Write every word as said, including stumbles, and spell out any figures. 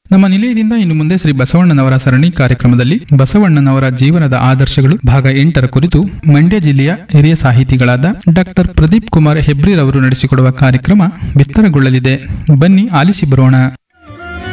ನಮ್ಮ ನಿಲಯದಿಂದ ಇನ್ನು ಮುಂದೆ ಶ್ರೀ ಬಸವಣ್ಣನವರ ಸರಣಿ ಕಾರ್ಯಕ್ರಮದಲ್ಲಿ ಬಸವಣ್ಣನವರ ಜೀವನದ ಆದರ್ಶಗಳು ಭಾಗ ಎಂಟರ ಕುರಿತು ಮಂಡ್ಯ ಜಿಲ್ಲೆಯ ಹಿರಿಯ ಸಾಹಿತಿಗಳಾದ ಡಾಕ್ಟರ್ ಪ್ರದೀಪ್ ಕುಮಾರ್ ಹೆಬ್ರಿರವರು ನಡೆಸಿಕೊಡುವ ಕಾರ್ಯಕ್ರಮ ಬಿತ್ತರಗೊಳ್ಳಲಿದೆ. ಬನ್ನಿ ಆಲಿಸಿ ಬರೋಣ.